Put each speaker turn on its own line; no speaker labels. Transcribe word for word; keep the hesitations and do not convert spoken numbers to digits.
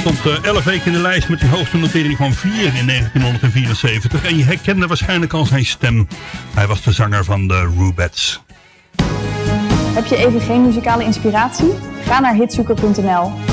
stond uh, elf weken in de lijst met een hoogste notering van vier in negentien vierenzeventig. En je herkende waarschijnlijk al zijn stem. Hij was de zanger van de Rubettes.
Heb je even geen muzikale inspiratie? Ga naar hitzoeker punt n l.